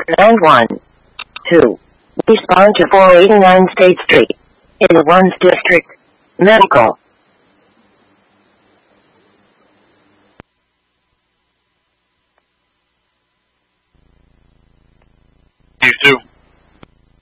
912. Respond to 489 State Street. In the 1st District. Medical. You too.